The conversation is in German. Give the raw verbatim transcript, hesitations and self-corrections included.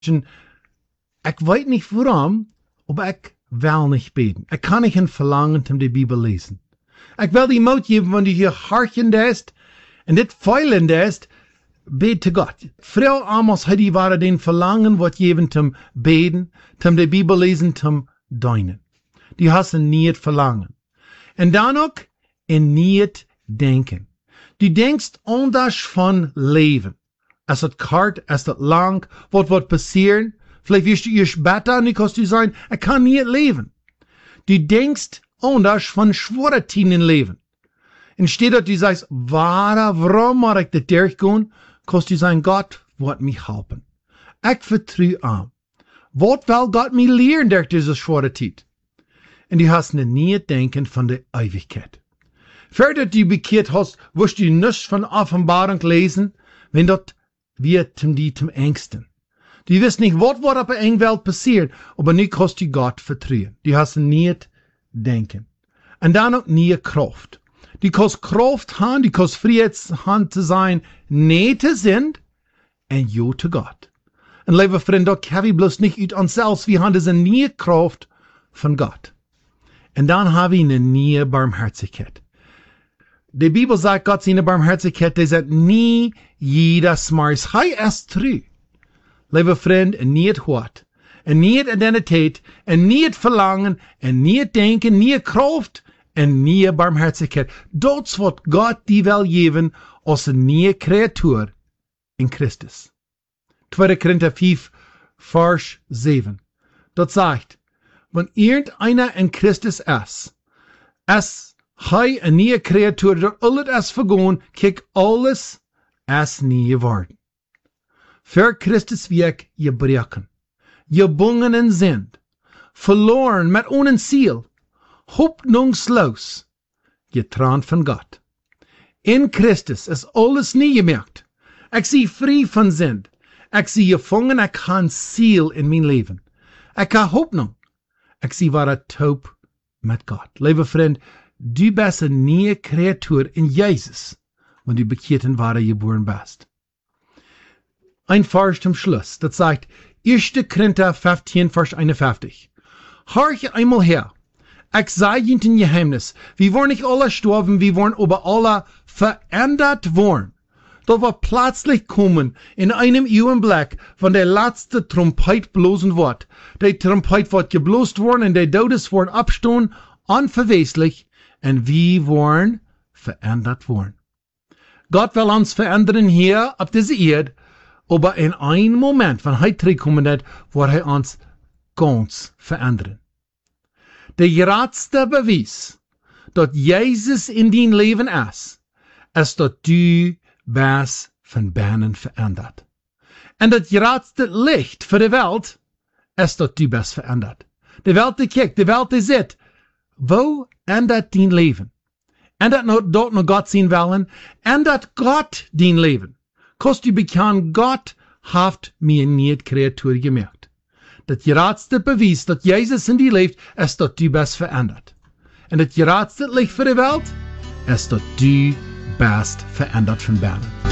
ich weiß nicht warum, aber ich will nicht beten. Ich kann nicht ein Verlangen um die Bibel lesen. Ich will die Mut geben, wenn du hier harchen lässt und das feilen lässt, bete Gott. Früher Amos hat die Ware den Verlangen, was geben zum Beten, zum die Bibel lesen, zum Deinen. Die hassen nie het Verlangen. Und dann auch in nie het Denken. Du denkst anders von Leben. Es hat kort, es hat lang, was wird passieren. Vielleicht wirst du erst besser und du kannst du sagen, ich kann nicht leben. Du denkst anders von schweren Tien im Leben. Und steht dort, du sagst, warum mag ich das durchgehen? Kannst du sagen, Gott wird mich helfen. Ich vertraue an. Was will Gott mir lehren durch diese schwere Zeit? Und du hast nie denken von der Ewigkeit. Für du bekehrt hast, wirst du nichts von Offenbarung lesen, wenn dort wird zum die zum Ängsten. Du wirst nicht, was wird auf der Engwelt passieren, aber nicht kannst du Gott vertrauen. Du hast nie denken. Und dann auch nie Kraft. Du kannst Kraft haben, du kannst Friedshand zu sein, nee zu sind, und ja zu Gott. Und liebe Freunde, da kann ich bloß nicht ut uns selbst, wir haben diese nie Kraft von Gott. Und dann habe ich eine nie Barmherzigkeit. Die Bibel sagt, Gott seine Barmherzigkeit, die sagt nie jeder Smars. Hij ist true. Liebe Freund, en nie het Wort, en nie het Identität, en nie het Verlangen, en nie het Denken, nie het Kraft, en nie het Barmherzigkeit. Dat wat Gott die wil geven als een nieuwe Kreatur in Christus. tweede Korinther vijf, Vers zeven. Dat sagt, wenn irgendeiner in Christus ist, es hij een nieuwe Kreatur, dat alles is vergaan, kijk alles is nie geworden. Für Christus Weg gebrochen, gebungen in Sinn, verloren mit ohne Ziel, hoffnungslos, getrennt von Gott. In Christus ist alles nie gemerkt. Ich zie frei von Sinn. Ich zie gefangen, ich kann Ziel in mein Leben. Ich kann Hoffnung. Ich zie wahre taub mit Gott. Liebe Freund, du bist eine neue Kreatur in Jesus, wenn du bekehrt und wahre geboren bist. Ein Vers zum Schluss, das sagt, erste Korinther fünfzehn, Vers einundfünfzig. Horch einmal her, ich sage Ihnen ein Geheimnis, wir wollen nicht alle sterben, wir wollen aber alle verändert worden. Da wir plötzlich kommen, in einem Augenblick, wenn der letzte Trompet blosen wird. Der Trompet wird geblost worden und die Todes werden abstehen, unverweslich, und wir wollen verändert worden. Gott will uns verändern hier auf dieser Erde, aber in einem Moment, wenn er zurückkommen wird, wird er uns ganz verändern. Der grootste Beweis, dass Jesus in dein Leben ist, ist, dass du bist von binnen verändert. Und das grootste Licht für die Welt ist, dass du bist verändert. Die Welt, die kijkt, die Welt, die sieht, wo ändert dein Leben? Ändert dort noch Gott sein Willen? Ändert Gott dein Leben? Kannst du bekennen, Gott hat mir nicht Kreatur gemacht. Das grootste Beweis, dass Jesus in dir lebt, ist, dass du bist verändert. Und das grootste Licht für die Welt ist, dass du bist verändert von binnen.